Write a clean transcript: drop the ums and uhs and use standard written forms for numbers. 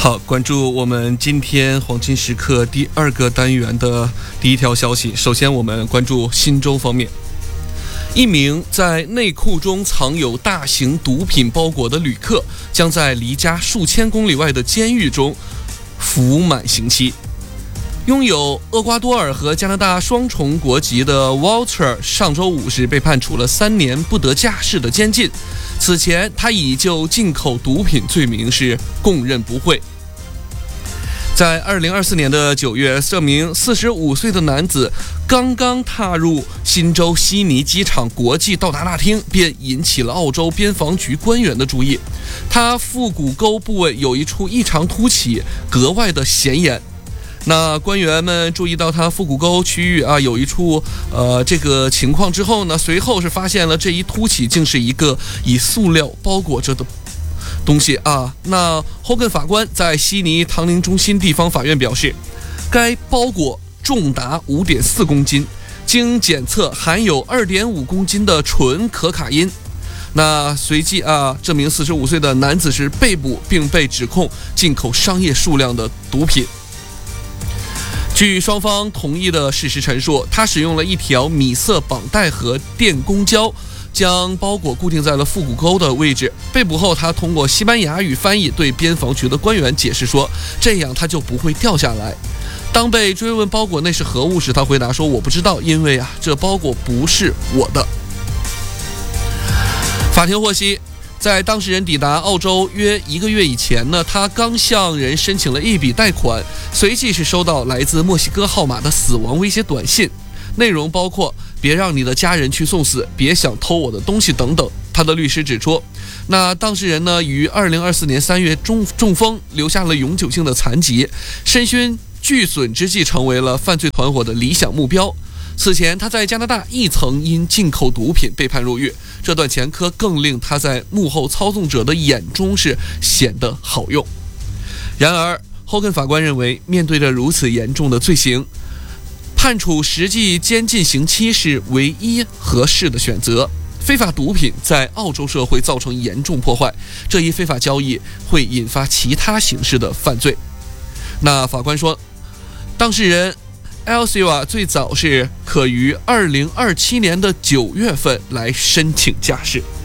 好，关注我们今天黄金时刻第2个单元的第一条消息。首先我们关注新州方面，一名在内裤中藏有大型毒品包裹的旅客将在离家数千公里外的监狱中服满刑期。拥有厄瓜多尔和加拿大双重国籍的 Walter 上周五是被判处了3年不得驾驶的监禁。此前他已就进口毒品罪名是供认不讳。在2024年的9月，这名45岁的男子刚刚踏入新州悉尼机场国际到达大厅，便引起了澳洲边防局官员的注意。他腹股沟部位有一处异常凸起，格外的显眼。那官员们注意到他腹股沟区域有一处这个情况之后呢，随后是发现了这一凸起竟是一个以塑料包裹着的东西那Hogan法官在悉尼唐宁中心地方法院表示，该包裹重达5.4公斤，经检测含有2.5公斤的纯可卡因。那随即这名45岁的男子是被捕，并被指控进口商业数量的毒品。据双方同意的事实陈述，他使用了一条米色绑带和电工胶将包裹固定在了腹股沟的位置。被捕后，他通过西班牙语翻译对边防局的官员解释说，这样他就不会掉下来。当被追问包裹内是何物时，他回答说，我不知道，因为这包裹不是我的。法庭获悉，在当事人抵达澳洲约1个月以前呢，他刚向人申请了一笔贷款，随即是收到来自墨西哥号码的死亡威胁短信，内容包括别让你的家人去送死，别想偷我的东西等等。他的律师指出，那当事人呢于2024年3月中风，留下了永久性的残疾，身心俱损之际成为了犯罪团伙的理想目标。此前他在加拿大亦曾因进口毒品被判入狱，这段前科更令他在幕后操纵者的眼中是显得好用。然而Hogan法官认为，面对着如此严重的罪行，判处实际监禁刑期是唯一合适的选择。非法毒品在澳洲社会造成严重破坏，这一非法交易会引发其他形式的犯罪。那法官说，当事人Elsiwa 最早是可于2027年的9月份来申请驾驶。